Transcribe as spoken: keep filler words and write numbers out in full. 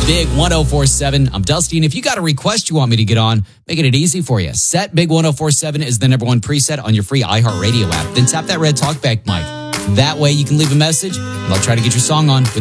Big one oh four seven. I'm Dusty, and if you got a request you want me to get on, making it easy for you. Set Big one oh four seven is the number one preset on your free iHeartRadio app. Then tap that red talkback mic. That way you can leave a message, and I'll try to get your song on.